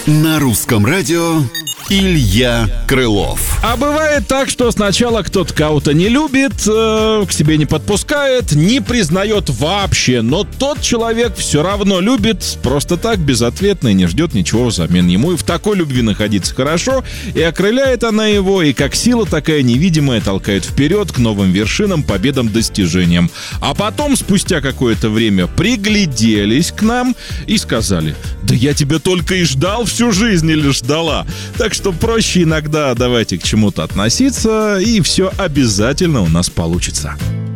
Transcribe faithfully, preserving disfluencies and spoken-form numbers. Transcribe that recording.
На русском радио Илья Крылов. А бывает так, что сначала кто-то кого-то не любит, э, к себе не подпускает, не признает вообще, но тот человек все равно любит просто так, безответно, и не ждет ничего взамен. Ему и в такой любви находиться хорошо, и окрыляет она его, и как сила такая невидимая толкает вперед к новым вершинам, победам, достижениям. А потом, спустя какое-то время, пригляделись к нам и сказали: да я тебя только и ждал всю жизнь или ждала. Так что проще иногда давайте к чему-то относиться, и все обязательно у нас получится.